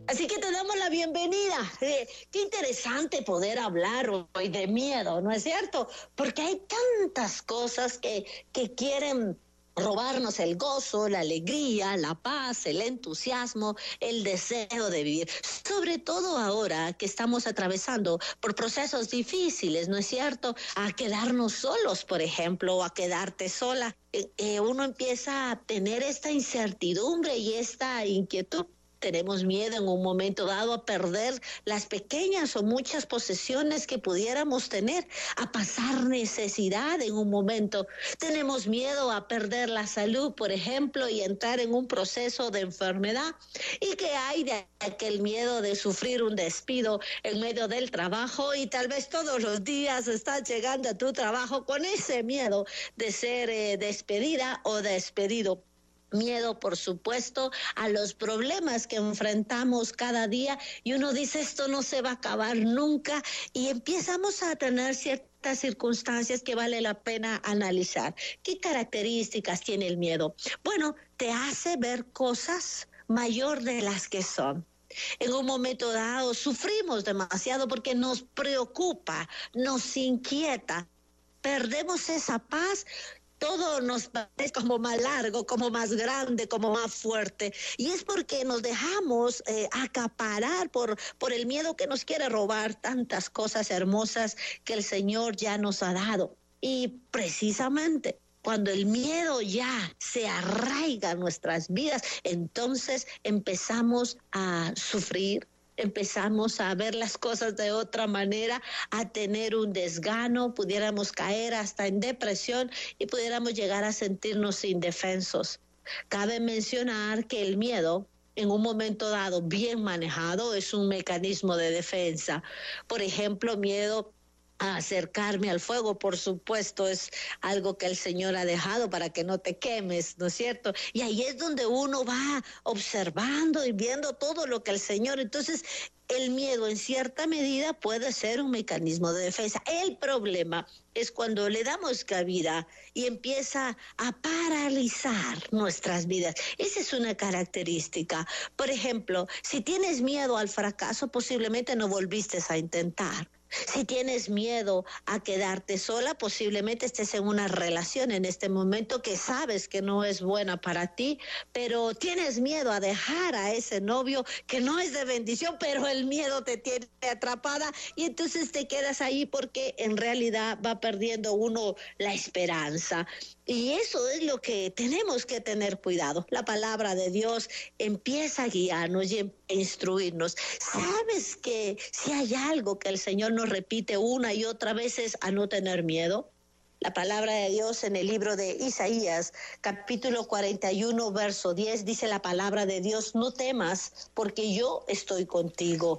Así que te damos la bienvenida. Qué interesante poder hablar hoy de miedo, ¿no es cierto? Porque hay tantas cosas que quieren robarnos el gozo, la alegría, la paz, el entusiasmo, el deseo de vivir. Sobre todo ahora que estamos atravesando por procesos difíciles, ¿no es cierto? A quedarnos solos, por ejemplo, o a quedarte sola. Uno empieza a tener esta incertidumbre y esta inquietud. Tenemos miedo en un momento dado a perder las pequeñas o muchas posesiones que pudiéramos tener, a pasar necesidad en un momento. Tenemos miedo a perder la salud, por ejemplo, y entrar en un proceso de enfermedad. ¿Y qué hay de aquel miedo de sufrir un despido en medio del trabajo? Y tal vez todos los días estás llegando a tu trabajo con ese miedo de ser despedida o despedido. Miedo, por supuesto, a los problemas que enfrentamos cada día y uno dice esto no se va a acabar nunca y empezamos a tener ciertas circunstancias que vale la pena analizar. ¿Qué características tiene el miedo? Bueno, te hace ver cosas mayor de las que son. En un momento dado sufrimos demasiado porque nos preocupa, nos inquieta, perdemos esa paz. Todo nos parece como más largo, como más grande, como más fuerte. Y es porque nos dejamos acaparar por el miedo que nos quiere robar tantas cosas hermosas que el Señor ya nos ha dado. Y precisamente cuando el miedo ya se arraiga en nuestras vidas, entonces empezamos a sufrir. Empezamos a ver las cosas de otra manera, a tener un desgano, pudiéramos caer hasta en depresión y pudiéramos llegar a sentirnos indefensos. Cabe mencionar que el miedo, en un momento dado, bien manejado, es un mecanismo de defensa. Por ejemplo, miedo a acercarme al fuego, por supuesto, es algo que el Señor ha dejado para que no te quemes, ¿no es cierto? Y ahí es donde uno va observando y viendo todo lo que el Señor, entonces el miedo en cierta medida puede ser un mecanismo de defensa. El problema es cuando le damos cabida y empieza a paralizar nuestras vidas. Esa es una característica. Por ejemplo, si tienes miedo al fracaso, posiblemente no volviste a intentar. Si tienes miedo a quedarte sola, posiblemente estés en una relación en este momento que sabes que no es buena para ti, pero tienes miedo a dejar a ese novio que no es de bendición, pero el miedo te tiene atrapada y entonces te quedas ahí porque en realidad va perdiendo uno la esperanza. Y eso es lo que tenemos que tener cuidado. La palabra de Dios empieza a guiarnos y a instruirnos. ¿Sabes que si hay algo que el Señor nos repite una y otra vez es a no tener miedo? La palabra de Dios en el libro de Isaías, capítulo 41, verso 10, dice la palabra de Dios: no temas, porque yo estoy contigo.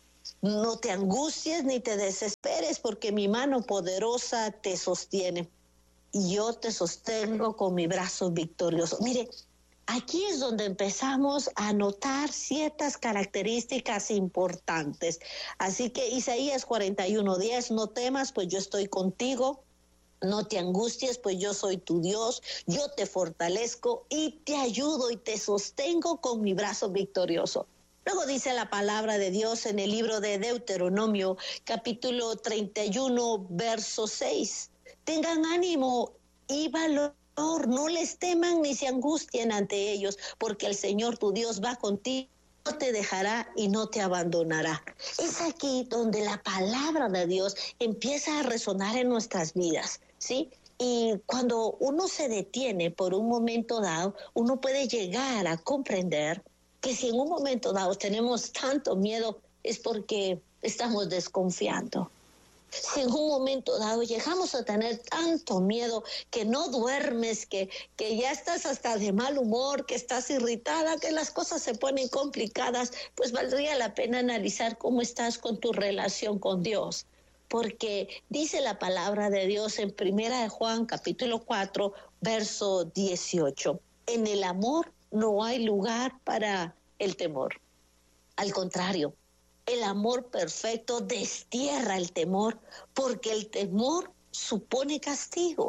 No te angusties ni te desesperes, porque mi mano poderosa te sostiene. Y yo te sostengo con mi brazo victorioso. Mire, aquí es donde empezamos a notar ciertas características importantes. Así que Isaías 41:10, no temas, pues yo estoy contigo. No te angusties, pues yo soy tu Dios. Yo te fortalezco y te ayudo y te sostengo con mi brazo victorioso. Luego dice la palabra de Dios en el libro de Deuteronomio, capítulo 31, verso 6. Tengan ánimo y valor, no les teman ni se angustien ante ellos, porque el Señor tu Dios va contigo, no te dejará y no te abandonará. Es aquí donde la palabra de Dios empieza a resonar en nuestras vidas, ¿sí? Y cuando uno se detiene por un momento dado, uno puede llegar a comprender que si en un momento dado tenemos tanto miedo es porque estamos desconfiando. Si en un momento dado llegamos a tener tanto miedo que no duermes, que ya estás hasta de mal humor, que estás irritada, que las cosas se ponen complicadas, pues valdría la pena analizar cómo estás con tu relación con Dios. Porque dice la palabra de Dios en 1 Juan capítulo 4, verso 18. En el amor no hay lugar para el temor. Al contrario, el amor perfecto destierra el temor, porque el temor supone castigo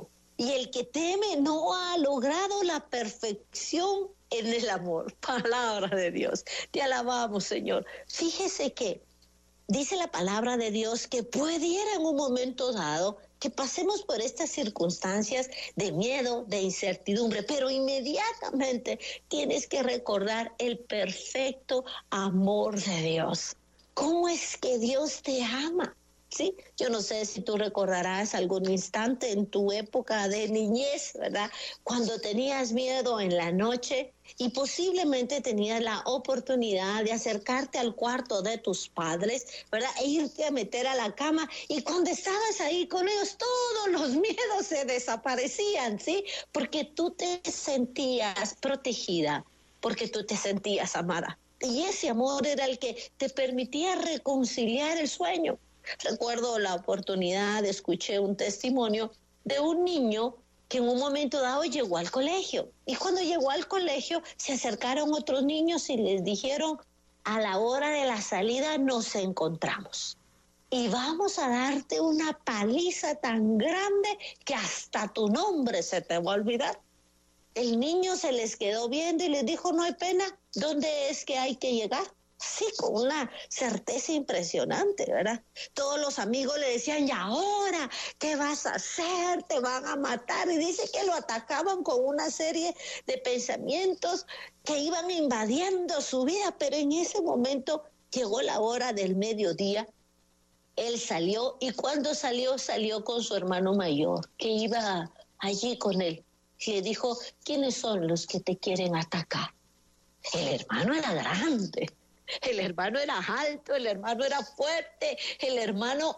y el que teme no ha logrado la perfección en el amor. Palabra de Dios. Te alabamos, Señor. Fíjese que dice la palabra de Dios que pudiera en un momento dado que pasemos por estas circunstancias de miedo, de incertidumbre, pero inmediatamente tienes que recordar el perfecto amor de Dios. ¿Cómo es que Dios te ama? ¿Sí? Yo no sé si tú recordarás algún instante en tu época de niñez, ¿verdad? Cuando tenías miedo en la noche y posiblemente tenías la oportunidad de acercarte al cuarto de tus padres, ¿verdad? E irte a meter a la cama, y cuando estabas ahí con ellos, todos los miedos se desaparecían, ¿sí? Porque tú te sentías protegida, porque tú te sentías amada. Y ese amor era el que te permitía reconciliar el sueño. Recuerdo la oportunidad, escuché un testimonio de un niño que en un momento dado llegó al colegio. Y cuando llegó al colegio se acercaron otros niños y les dijeron: a la hora de la salida nos encontramos y vamos a darte una paliza tan grande que hasta tu nombre se te va a olvidar. El niño se les quedó viendo y les dijo: no hay pena, ¿dónde es que hay que llegar? Sí, con una certeza impresionante, ¿verdad? Todos los amigos le decían: ¿y ahora qué vas a hacer? Te van a matar. Y dice que lo atacaban con una serie de pensamientos que iban invadiendo su vida, pero en ese momento llegó la hora del mediodía. Él salió, y cuando salió con su hermano mayor, que iba allí con él. Y le dijo: ¿quiénes son los que te quieren atacar? El hermano era grande. El hermano era alto, el hermano era fuerte, el hermano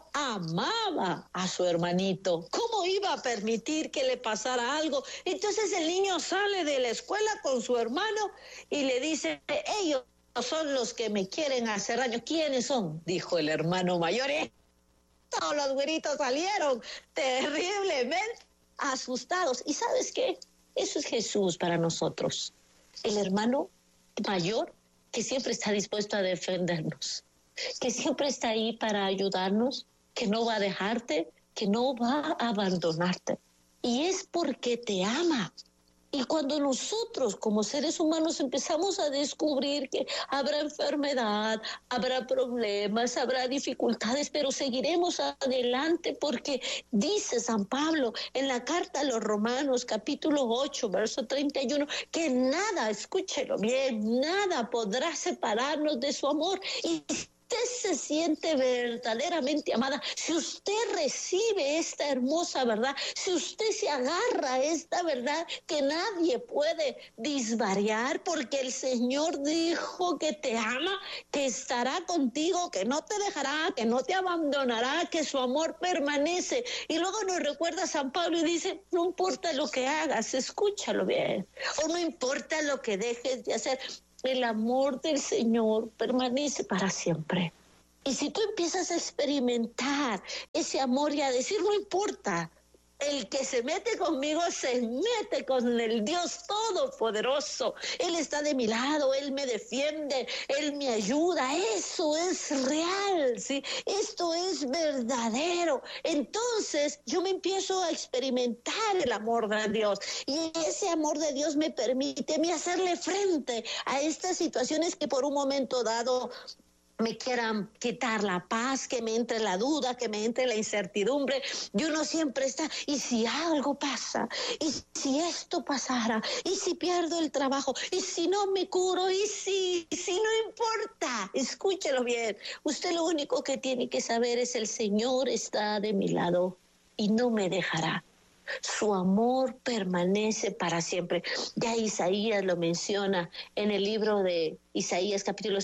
amaba a su hermanito. ¿Cómo iba a permitir que le pasara algo? Entonces el niño sale de la escuela con su hermano y le dice: ellos son los que me quieren hacer daño. ¿Quiénes son?, dijo el hermano mayor. Y todos los güeritos salieron terriblemente asustados. ¿Y sabes qué? Eso es Jesús para nosotros. El hermano mayor que siempre está dispuesto a defendernos, que siempre está ahí para ayudarnos, que no va a dejarte, que no va a abandonarte. Y es porque te ama. Y cuando nosotros como seres humanos empezamos a descubrir que habrá enfermedad, habrá problemas, habrá dificultades, pero seguiremos adelante, porque dice San Pablo en la carta a los Romanos, capítulo 8, verso 31, que nada, escúchelo bien, nada podrá separarnos de su amor. Y usted se siente verdaderamente amada, si usted recibe esta hermosa verdad, si usted se agarra a esta verdad que nadie puede disvariar, porque el Señor dijo que te ama, que estará contigo, que no te dejará, que no te abandonará, que su amor permanece. Y luego nos recuerda San Pablo y dice: no importa lo que hagas, escúchalo bien, o no importa lo que dejes de hacer, el amor del Señor permanece para siempre. Y si tú empiezas a experimentar ese amor y a decir: no importa, el que se mete conmigo se mete con el Dios Todopoderoso. Él está de mi lado, Él me defiende, Él me ayuda. Eso es real, ¿sí? Esto es verdadero. Entonces yo me empiezo a experimentar el amor de Dios. Y ese amor de Dios me permite a mí hacerle frente a estas situaciones que por un momento dado me quieran quitar la paz, que me entre la duda, que me entre la incertidumbre. Y uno siempre está: ¿y si algo pasa? ¿Y si esto pasara? ¿Y si pierdo el trabajo? ¿Y si no me curo? ¿Y si no importa? Escúchelo bien. Usted lo único que tiene que saber es: el Señor está de mi lado y no me dejará. Su amor permanece para siempre. Ya Isaías lo menciona en el libro de Isaías, capítulo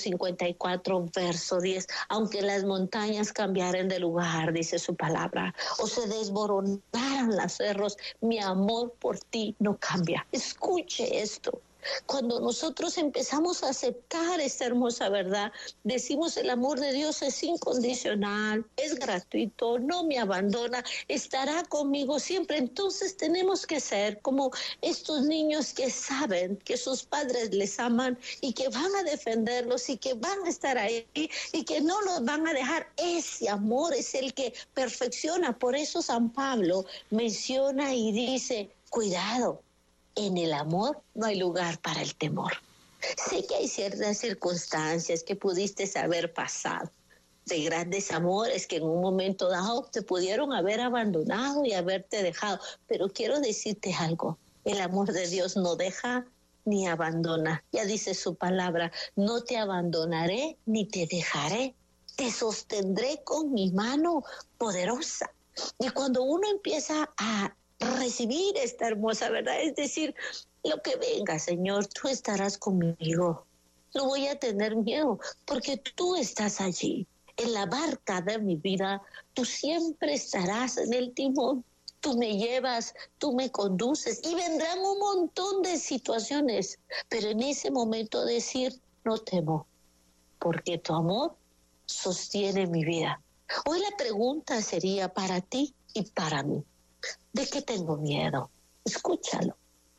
54, verso 10. Aunque las montañas cambiaren de lugar, dice su palabra, o se desmoronaran los cerros, mi amor por ti no cambia. Escuche esto. Cuando nosotros empezamos a aceptar esta hermosa verdad, decimos el amor de Dios es incondicional, es gratuito, no me abandona, estará conmigo siempre. Entonces tenemos que ser como estos niños que saben que sus padres les aman y que van a defenderlos y que van a estar ahí y que no los van a dejar. Ese amor es el que perfecciona. Por eso San Pablo menciona y dice, cuidado. En el amor no hay lugar para el temor. Sé que hay ciertas circunstancias que pudiste haber pasado, de grandes amores que en un momento dado te pudieron haber abandonado y haberte dejado, pero quiero decirte algo, el amor de Dios no deja ni abandona. Ya dice su palabra, no te abandonaré ni te dejaré, te sostendré con mi mano poderosa. Y cuando uno empieza a recibir esta hermosa verdad, es decir, lo que venga, Señor, tú estarás conmigo. No voy a tener miedo porque tú estás allí. En la barca de mi vida, tú siempre estarás en el timón. Tú me llevas, tú me conduces y vendrán un montón de situaciones, pero en ese momento decir, no temo, porque tu amor sostiene mi vida. Hoy la pregunta sería para ti y para mí. ¿De qué tengo miedo? Escúchalo.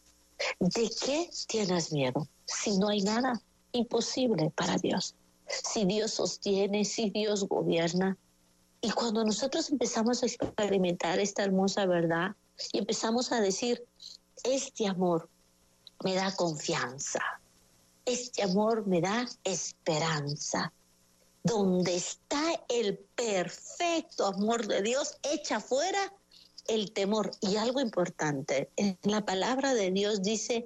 ¿De qué tienes miedo? Si no hay nada imposible para Dios. Si Dios sostiene, si Dios gobierna. Y cuando nosotros empezamos a experimentar esta hermosa verdad y empezamos a decir, este amor me da confianza, este amor me da esperanza. Donde está el perfecto amor de Dios, echa fuera el temor. Y algo importante, en la palabra de Dios dice,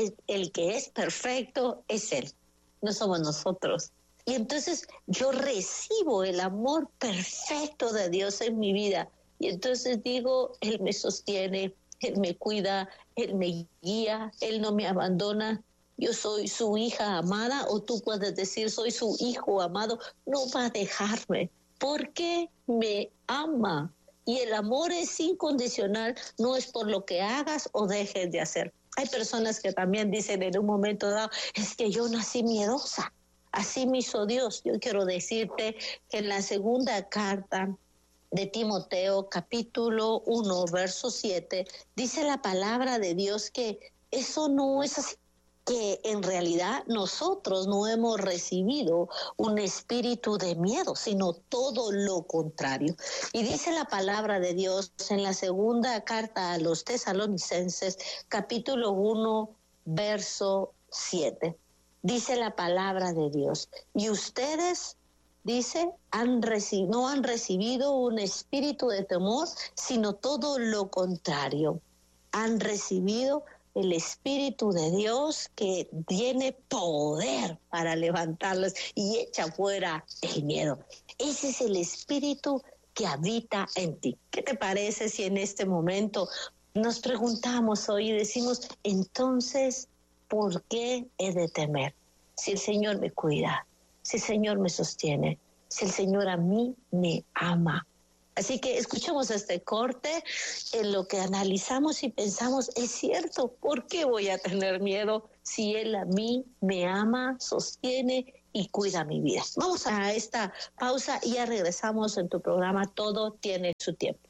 el que es perfecto es Él, no somos nosotros. Y entonces yo recibo el amor perfecto de Dios en mi vida. Y entonces digo, Él me sostiene, Él me cuida, Él me guía, Él no me abandona. Yo soy su hija amada, o tú puedes decir, soy su hijo amado. No va a dejarme porque me ama. Y el amor es incondicional, no es por lo que hagas o dejes de hacer. Hay personas que también dicen en un momento dado, es que yo nací miedosa, así me hizo Dios. Yo quiero decirte que en la segunda carta de Timoteo, capítulo 1, verso 7, dice la palabra de Dios que eso no es así, que en realidad nosotros no hemos recibido un espíritu de miedo, sino todo lo contrario. Y dice la palabra de Dios en la segunda carta a los Tesalonicenses, capítulo 1, verso 7. Dice la palabra de Dios, y ustedes, dice, no han recibido un espíritu de temor, sino todo lo contrario. Han recibido el Espíritu de Dios que tiene poder para levantarlos y echa fuera el miedo. Ese es el Espíritu que habita en ti. ¿Qué te parece si en este momento nos preguntamos hoy y decimos, entonces, ¿por qué he de temer? Si el Señor me cuida, si el Señor me sostiene, si el Señor a mí me ama. Así que escuchemos este corte en lo que analizamos y pensamos, es cierto, ¿por qué voy a tener miedo si Él a mí me ama, sostiene y cuida mi vida? Vamos a esta pausa y ya regresamos en tu programa Todo tiene su tiempo.